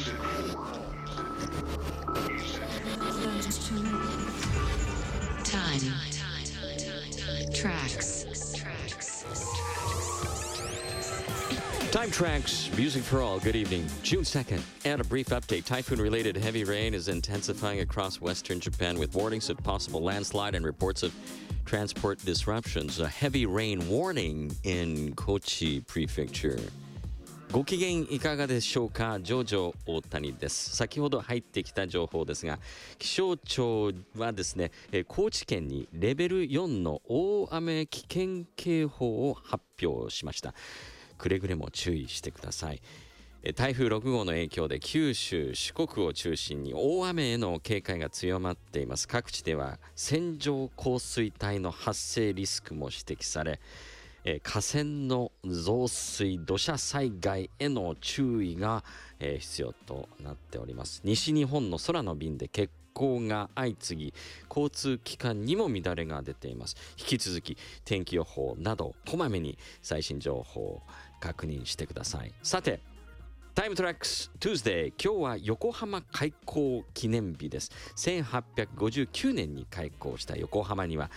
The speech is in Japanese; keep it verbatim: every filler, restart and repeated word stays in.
Time. Tracks. Time Tracks, Music for All. Good evening. June second. And a brief update. Typhoon-related heavy rain is intensifying across western Japan with warnings of possible landslide and reports of transport disruptions. A heavy rain warning in Kochi Prefecture. ご機嫌いかがでしょうか。ジョージョ大谷です。先ほど入ってきた情報ですが、気象庁はですね、高知県にレベルよんの大雨危険警報を発表しました。くれぐれも注意してください。台風ろく号の影響で九州、四国を中心に大雨への警戒が強まっています。各地では線状降水帯の発生リスクも指摘され、河川の増水、土砂災害への注意が必要となっております。西日本の空の便で欠航が相次ぎ、交通機関にも乱れが出ています。引き続き天気予報などこまめに最新情報を確認してください。さて、タイムトラックス Tuesday、 今日は横浜開港記念日です。せんはっぴゃくごじゅうきゅうねんに開港した横浜には